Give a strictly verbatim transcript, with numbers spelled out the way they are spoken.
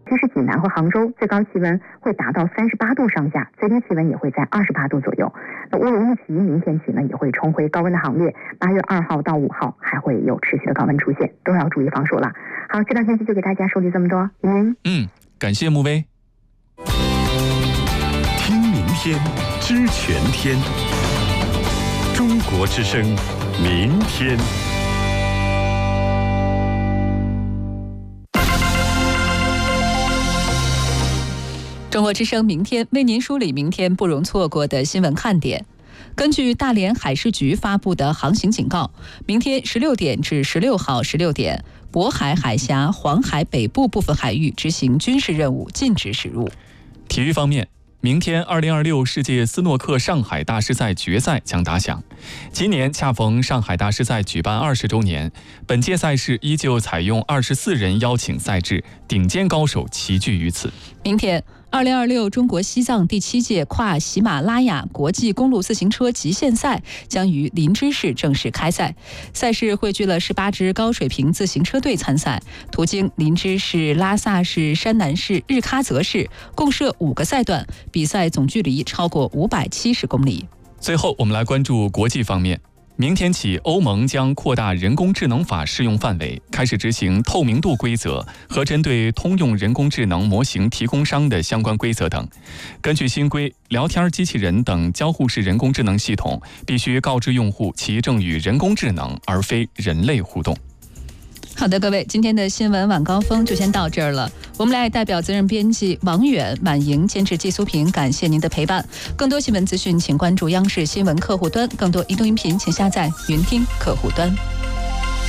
其实济南和杭州最高气温会达到三十八度上下，最低气温也会在二十八度左右。那乌鲁木齐明天起呢也会重回高温的行列，八月二号到五号还会有持续的高温出现，都要注意防暑了。好，这条天气就给大家收集这么多。嗯嗯，感谢木薇。 听明天，知全天。中国之声，明天。 中国之声明天为您梳理明天不容错过的新闻看点。根据大连海事局发布的航行警告，明天十六点至十六号十六点，渤海海峡、黄海北部部分海域执行军事任务，禁止驶入。 体育方面，明天二零二六世界斯诺克上海大师赛决赛将打响。今年恰逢上海大师赛举办二十周年，本届赛事依旧采用二十四人邀请赛制，顶尖高手齐聚于此。 明天二零二六中国西藏第七届跨喜马拉雅国际公路自行车极限赛将于林芝市正式开赛。赛事汇聚了十八支高水平自行车队参赛，途经林芝市、拉萨市、山南市、日喀则市，共设五个赛段，比赛总距离超过五百七十公里。 最后，我们来关注国际方面。明天起，欧盟将扩大人工智能法适用范围，开始执行透明度规则和针对通用人工智能模型提供商的相关规则等。根据新规，聊天机器人等交互式人工智能系统必须告知用户其正与人工智能而非人类互动。 好的，各位，今天的新闻晚高峰就先到这儿了。我们来代表责任编辑王远、满莹、监制季苏平，感谢您的陪伴。更多新闻资讯，请关注央视新闻客户端；更多移动音频，请下载云听客户端。